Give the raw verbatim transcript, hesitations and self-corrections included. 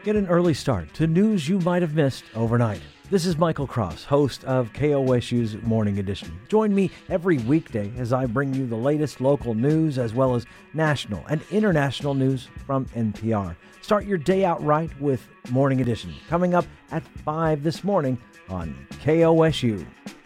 Get an early start to news you might have missed overnight. This is Michael Cross, host of K O S U's Morning Edition. Join me every weekday as I bring you the latest local news as well as national and international news from N P R. Start your day out right with Morning Edition, coming up at five this morning on K O S U.